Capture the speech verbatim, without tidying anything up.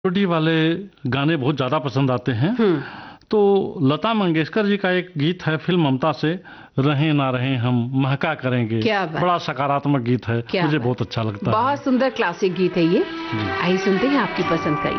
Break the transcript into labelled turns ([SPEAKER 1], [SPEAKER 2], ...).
[SPEAKER 1] Melody वाले गाने बहुत ज़्यादा पसंद आते हैं। तो लता मंगेशकर जी का एक गीत है फिल्म ममता से, रहें ना रहें हम महका करेंगे, बड़ा सकारात्मक गीत है, मुझे बहुत अच्छा लगता है।
[SPEAKER 2] बहुत सुंदर क्लासिक गीत है ये। आइए सुनते हैं आपकी पसंद का।